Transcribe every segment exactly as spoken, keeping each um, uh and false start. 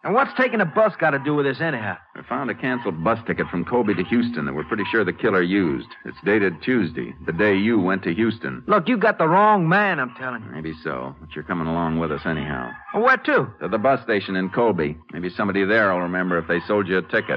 And what's taking a bus got to do with this anyhow? We found a canceled bus ticket from Colby to Houston that we're pretty sure the killer used. It's dated Tuesday, the day you went to Houston. Look, you got the wrong man, I'm telling you. Maybe so, but you're coming along with us anyhow. Well, where to? To the bus station in Colby. Maybe somebody there will remember if they sold you a ticket.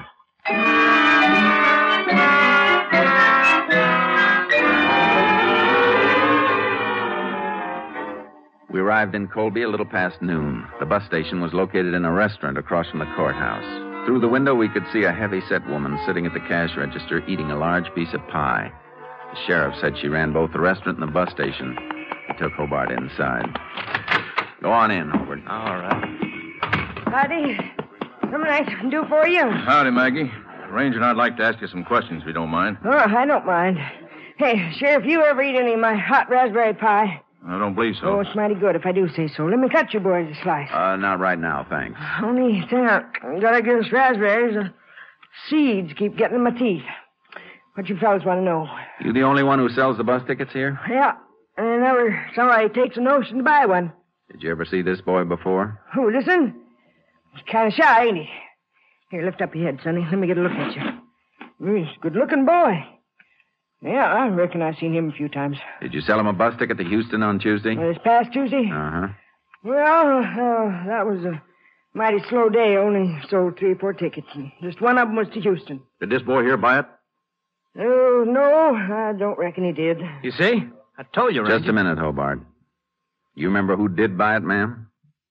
We arrived in Colby a little past noon. The bus station was located in a restaurant across from the courthouse. Through the window, we could see a heavy-set woman sitting at the cash register eating a large piece of pie. The sheriff said she ran both the restaurant and the bus station. He took Hobart inside. Go on in, Hobart. All right. Howdy. Something I can do for you? Howdy, Maggie. Ranger and I'd like to ask you some questions, if you don't mind. Oh, I don't mind. Hey, Sheriff, you ever eat any of my hot raspberry pie? I don't believe so. Oh, it's mighty good if I do say so. Let me cut you boys a slice. Uh, not right now, thanks. Only thing I got against raspberries, uh, seeds keep getting in my teeth. What you fellas want to know? You the only one who sells the bus tickets here? Yeah, and never somebody takes a notion to buy one. Did you ever see this boy before? Who, listen? He's kind of shy, ain't he? Here, lift up your head, Sonny. Let me get a look at you. Mm, he's a good-looking boy. Yeah, I reckon I've seen him a few times. Did you sell him a bus ticket to Houston on Tuesday? Uh, this past Tuesday? Uh-huh. Well, uh, that was a mighty slow day. Only sold three or four tickets. And just one of them was to Houston. Did this boy here buy it? Oh, no, I don't reckon he did. You see? I told you, Ranger. Just a minute, Hobart. You remember who did buy it, ma'am?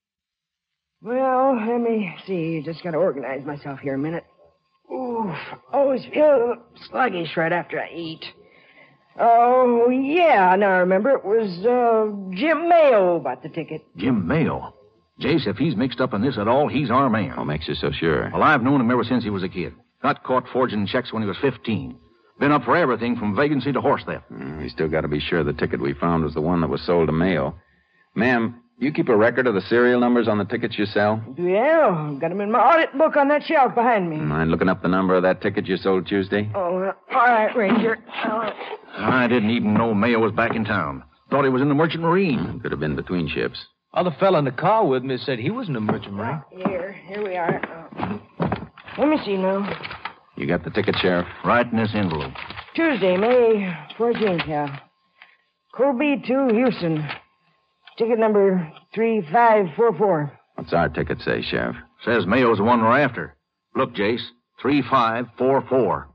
Well, let me see. Just got to organize myself here a minute. Oof, always feel sluggish right after I eat. Oh, yeah, now I remember. It was uh, Jim Mayo bought the ticket. Jim Mayo? Jace, if he's mixed up in this at all, he's our man. What makes you so sure? Well, I've known him ever since he was a kid. Got caught forging checks when he was fifteen. Been up for everything from vagrancy to horse theft. Mm, we still got to be sure the ticket we found was the one that was sold to Mayo. Ma'am, you keep a record of the serial numbers on the tickets you sell? Yeah, got them in my audit book on that shelf behind me. Mind looking up the number of that ticket you sold Tuesday? Oh, uh, all right, Ranger. Uh, I didn't even know Mayo was back in town. Thought he was in the Merchant Marine. Could have been between ships. Other fella in the car with me said he was in the merchant marine. here, here we are. Uh, let me see now. You got the ticket, Sheriff? Right in this envelope. Tuesday, May fourteenth, yeah. Colby to Houston. Ticket number three five four four. What's our ticket say, Sheriff? Says Mayo's the one we're after. Look, Jace, three five four four.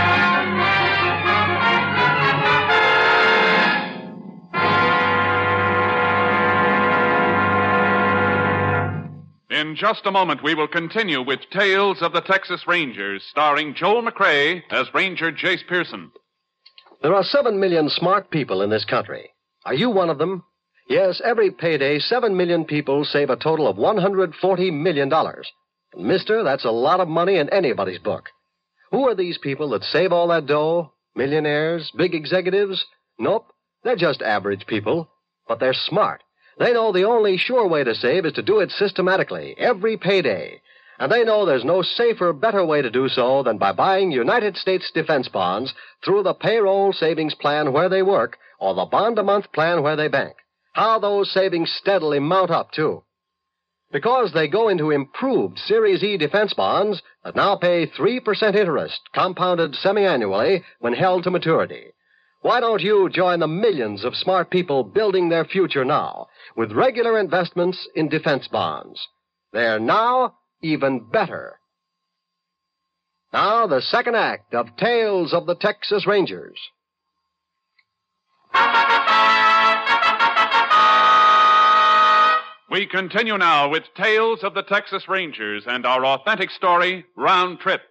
In just a moment, we will continue with Tales of the Texas Rangers, starring Joel McCrea as Ranger Jace Pearson. There are seven million smart people in this country. Are you one of them? Yes, every payday, seven million people save a total of one hundred forty million dollars. And, mister, that's a lot of money in anybody's book. Who are these people that save all that dough? Millionaires? Big executives? Nope. They're just average people. But they're smart. They know the only sure way to save is to do it systematically, every payday. And they know there's no safer, better way to do so than by buying United States defense bonds through the payroll savings plan where they work or the bond-a-month plan where they bank. How those savings steadily mount up, too. Because they go into improved Series E defense bonds that now pay three percent interest, compounded semi-annually when held to maturity. Why don't you join the millions of smart people building their future now with regular investments in defense bonds? They're now even better. Now, the second act of Tales of the Texas Rangers. We continue now with Tales of the Texas Rangers and our authentic story, Round Trip.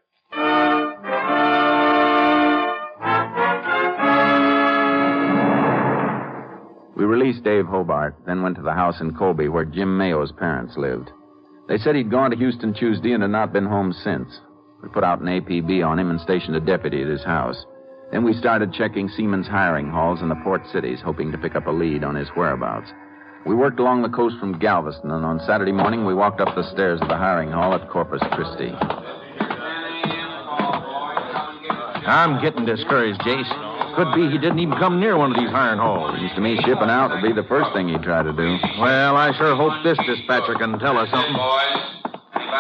We released Dave Hobart, then went to the house in Colby where Jim Mayo's parents lived. They said he'd gone to Houston Tuesday and had not been home since. We put out an A P B on him and stationed a deputy at his house. Then we started checking Seaman's hiring halls in the port cities, hoping to pick up a lead on his whereabouts. We worked along the coast from Galveston, and on Saturday morning we walked up the stairs of the hiring hall at Corpus Christi. I'm getting discouraged, Jace. Could be he didn't even come near one of these hiring halls. Seems to me shipping out would be the first thing he'd try to do. Well, I sure hope this dispatcher can tell us something. Boys,